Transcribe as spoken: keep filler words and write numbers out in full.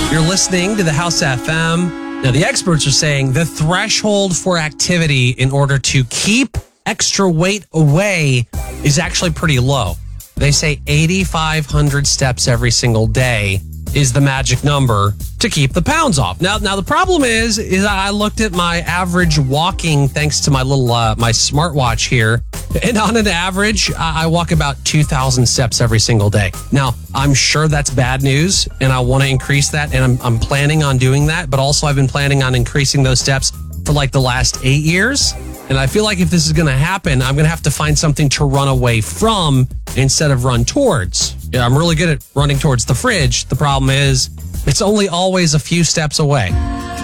You're listening to the House F M. Now, the experts are saying the threshold for activity in order to keep extra weight away is actually pretty low. They say eighty-five hundred steps every single day is the magic number to keep the pounds off. Now, now the problem is, is I looked at my average walking thanks to my little, uh, my smartwatch here. And on an average, I walk about two thousand steps every single day. Now, I'm sure that's bad news, and I want to increase that, and I'm, I'm planning on doing that. But also, I've been planning on increasing those steps for like the last eight years. And I feel like if this is going to happen, I'm going to have to find something to run away from instead of run towards. Yeah, I'm really good at running towards the fridge. The problem is, it's only always a few steps away.